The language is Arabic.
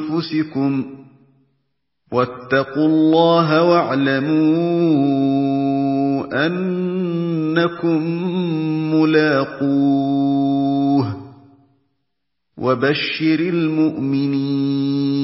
أَنفُسِكُمْ ۚ وَاتَّقُوا اللَّهَ وَاعْلَمُوا أَنَّكُم مُّلَاقُوهُ ۗ وَبَشِّرِ الْمُؤْمِنِينَ